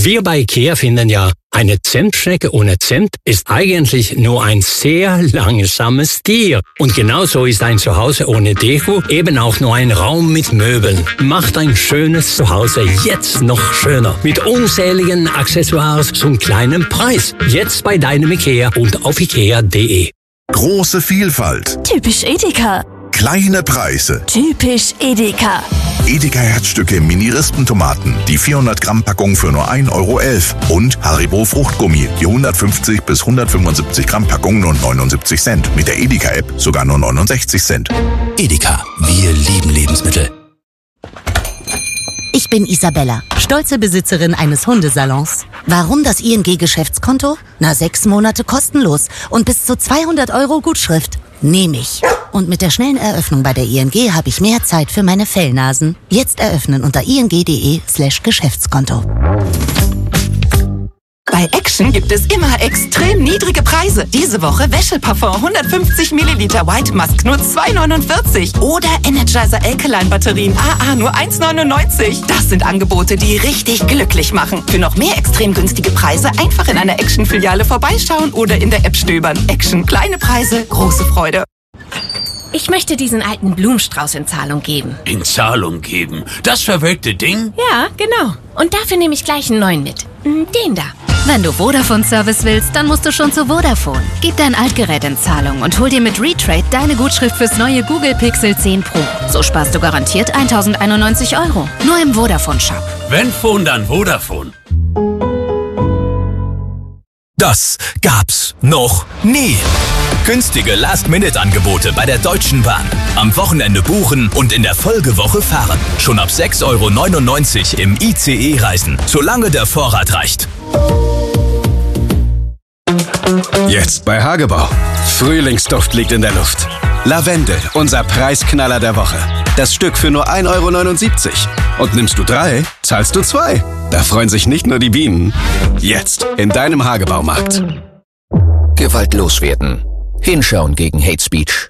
Wir bei IKEA finden ja, eine Zimtschnecke ohne Zimt ist eigentlich nur ein sehr langsames Tier. Und genauso ist ein Zuhause ohne Deko eben auch nur ein Raum mit Möbeln. Macht ein schönes Zuhause jetzt noch schöner. Mit unzähligen Accessoires zum kleinen Preis. Jetzt bei deinem IKEA und auf ikea.de. Große Vielfalt. Typisch Edeka. Kleine Preise. Typisch Edeka. Edeka Herzstücke Mini-Rispentomaten. Die 400 Gramm Packung für nur 1,11 Euro. Und Haribo Fruchtgummi. Die 150 bis 175 Gramm Packung nur 79 Cent. Mit der Edeka-App sogar nur 69 Cent. Edeka. Wir lieben Lebensmittel. Ich bin Isabella, stolze Besitzerin eines Hundesalons. Warum das ING-Geschäftskonto? 6 Monate kostenlos und bis zu 200 € Gutschrift. Nehme ich. Und mit der schnellen Eröffnung bei der ING habe ich mehr Zeit für meine Fellnasen. Jetzt eröffnen unter ing.de/Geschäftskonto. Bei Action gibt es immer extrem niedrige Preise. Diese Woche Wäscheparfum 150 Milliliter White Musk nur 2,49 oder Energizer Alkaline Batterien AA nur 1,99. Das sind Angebote, die richtig glücklich machen. Für noch mehr extrem günstige Preise einfach in einer Action-Filiale vorbeischauen oder in der App stöbern. Action, kleine Preise, große Freude. Ich möchte diesen alten Blumenstrauß in Zahlung geben. In Zahlung geben? Das verwelkte Ding? Ja, genau. Und dafür nehme ich gleich einen neuen mit. Den da. Wenn du Vodafone-Service willst, dann musst du schon zu Vodafone. Gib dein Altgerät in Zahlung und hol dir mit Retrade deine Gutschrift fürs neue Google Pixel 10 Pro. So sparst du garantiert 1.091 €. Nur im Vodafone-Shop. Wenn Phone, dann Vodafone. Das gab's noch nie. Günstige Last-Minute-Angebote bei der Deutschen Bahn. Am Wochenende buchen und in der Folgewoche fahren. Schon ab 6,99 € im ICE reisen, solange der Vorrat reicht. Jetzt bei Hagebau. Frühlingsduft liegt in der Luft. Lavendel, unser Preisknaller der Woche. Das Stück für nur 1,79 €. Und nimmst du 3, zahlst du 2. Da freuen sich nicht nur die Bienen. Jetzt in deinem Hagebaumarkt. Gewaltlos werden. Hinschauen gegen Hate Speech.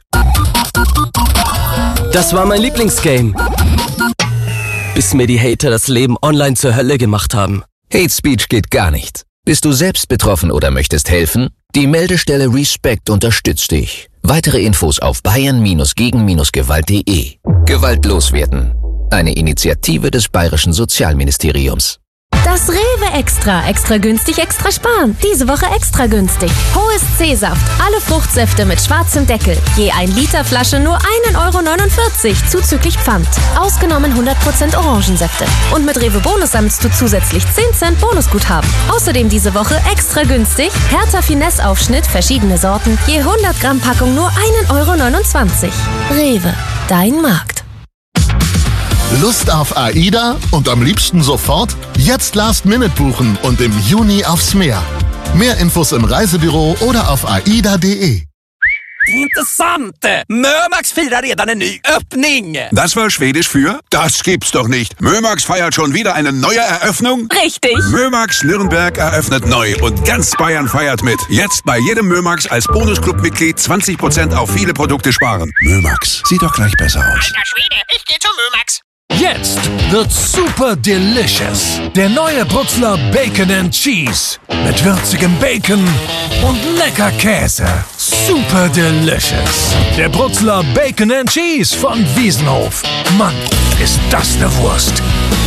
Das war mein Lieblingsgame. Bis mir die Hater das Leben online zur Hölle gemacht haben. Hate Speech geht gar nicht. Bist du selbst betroffen oder möchtest helfen? Die Meldestelle Respect unterstützt dich. Weitere Infos auf bayern-gegen-gewalt.de. Gewaltlos werden. Eine Initiative des Bayerischen Sozialministeriums. Das Rewe Extra. Extra günstig, extra sparen. Diese Woche extra günstig. Hohes C-Saft. Alle Fruchtsäfte mit schwarzem Deckel. Je 1 Liter Flasche nur 1,49 € zuzüglich Pfand. Ausgenommen 100% Orangensäfte. Und mit Rewe Bonus sammelst du zusätzlich 10 Cent Bonusguthaben. Außerdem diese Woche extra günstig. Hertha Finesse Aufschnitt, verschiedene Sorten. Je 100 Gramm Packung nur 1,29 €. Rewe. Dein Markt. Lust auf AIDA und am liebsten sofort? Jetzt Last-Minute buchen und im Juni aufs Meer. Mehr Infos im Reisebüro oder auf aida.de. Intressant! Mömax firar redan en ny öppning! Das war Schwedisch für? Das gibt's doch nicht. Mömax feiert schon wieder eine neue Eröffnung? Richtig! Mömax Nürnberg eröffnet neu und ganz Bayern feiert mit. Jetzt bei jedem Mömax als Bonusclub-Mitglied 20% auf viele Produkte sparen. Mömax, sieht doch gleich besser aus. Alter Schwede, ich geh zu Mömax. Jetzt wird super delicious. Der neue Brutzler Bacon and Cheese. Mit würzigem Bacon und lecker Käse. Super delicious. Der Brutzler Bacon and Cheese von Wiesenhof. Mann, ist das eine Wurst.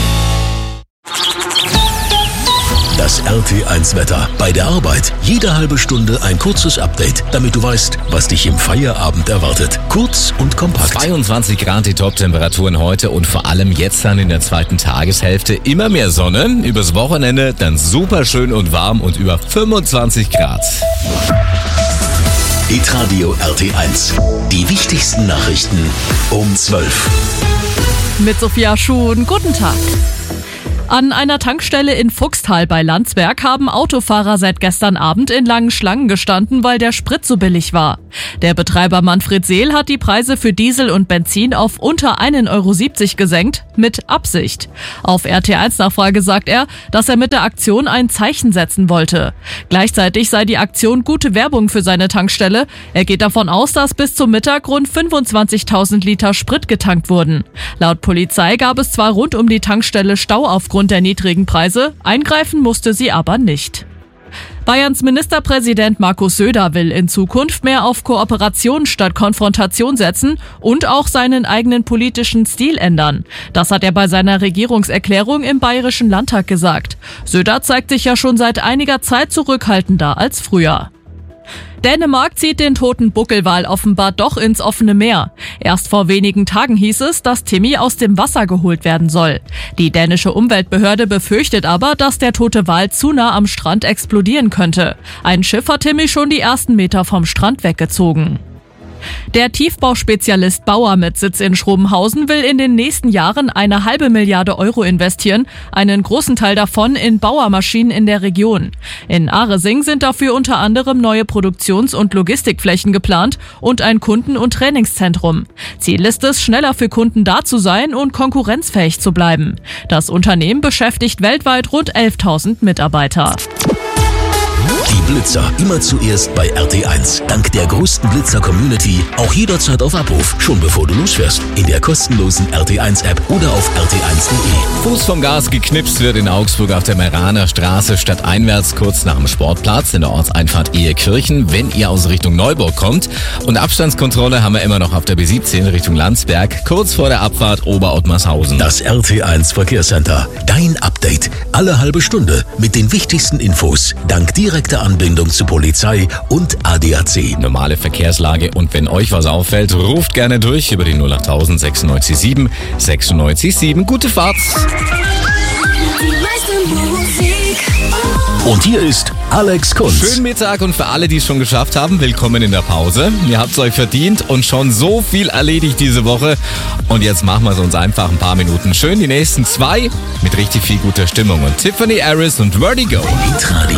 Das RT1-Wetter. Bei der Arbeit jede halbe Stunde ein kurzes Update, damit du weißt, was dich im Feierabend erwartet. Kurz und kompakt. 22 Grad die Top-Temperaturen heute und vor allem jetzt dann in der zweiten Tageshälfte immer mehr Sonne. Übers Wochenende dann super schön und warm und über 25 Grad. Hitradio RT1. Die wichtigsten Nachrichten um 12. Mit Sophia Schuhn. Guten Tag. An einer Tankstelle in Fuchstal bei Landsberg haben Autofahrer seit gestern Abend in langen Schlangen gestanden, weil der Sprit so billig war. Der Betreiber Manfred Seel hat die Preise für Diesel und Benzin auf unter 1,70 € gesenkt, mit Absicht. Auf RT1-Nachfrage sagt er, dass er mit der Aktion ein Zeichen setzen wollte. Gleichzeitig sei die Aktion gute Werbung für seine Tankstelle. Er geht davon aus, dass bis zum Mittag rund 25.000 Liter Sprit getankt wurden. Laut Polizei gab es zwar rund um die Tankstelle Stau aufgrund aufgrund der niedrigen Preise. Eingreifen musste sie aber nicht. Bayerns Ministerpräsident Markus Söder will in Zukunft mehr auf Kooperation statt Konfrontation setzen und auch seinen eigenen politischen Stil ändern. Das hat er bei seiner Regierungserklärung im Bayerischen Landtag gesagt. Söder zeigt sich ja schon seit einiger Zeit zurückhaltender als früher. Dänemark zieht den toten Buckelwal offenbar doch ins offene Meer. Erst vor wenigen Tagen hieß es, dass Timmy aus dem Wasser geholt werden soll. Die dänische Umweltbehörde befürchtet aber, dass der tote Wal zu nah am Strand explodieren könnte. Ein Schiff hat Timmy schon die ersten Meter vom Strand weggezogen. Der Tiefbauspezialist Bauer mit Sitz in Schrobenhausen will in den nächsten Jahren 1,5 Milliarden Euro investieren, einen großen Teil davon in Bauermaschinen in der Region. In Aresing sind dafür unter anderem neue Produktions- und Logistikflächen geplant und ein Kunden- und Trainingszentrum. Ziel ist es, schneller für Kunden da zu sein und konkurrenzfähig zu bleiben. Das Unternehmen beschäftigt weltweit rund 11.000 Mitarbeiter. Die Blitzer immer zuerst bei RT1. Dank der größten Blitzer-Community auch jederzeit auf Abruf, schon bevor du losfährst. In der kostenlosen RT1-App oder auf rt1.de. Fuß vom Gas geknipst wird in Augsburg auf der Meraner Straße stadteinwärts kurz nach dem Sportplatz in der Ortseinfahrt Ehekirchen, wenn ihr aus Richtung Neuburg kommt. Und Abstandskontrolle haben wir immer noch auf der B17 Richtung Landsberg, kurz vor der Abfahrt Oberottmarshausen. Das RT1 Verkehrscenter. Dein Update. Alle halbe Stunde mit den wichtigsten Infos. Dank direkter Anbindung zu Polizei und ADAC. Normale Verkehrslage und wenn euch was auffällt, ruft gerne durch über die 08000 96 7 96 7. Gute Fahrt! Und hier ist Alex Kunz. Schönen Mittag und für alle, die es schon geschafft haben, willkommen in der Pause. Ihr habt es euch verdient und schon so viel erledigt diese Woche. Und jetzt machen wir es uns einfach ein paar Minuten schön. Die nächsten 2 mit richtig viel guter Stimmung. Und Tiffany Harris und Vertigo. Hitradio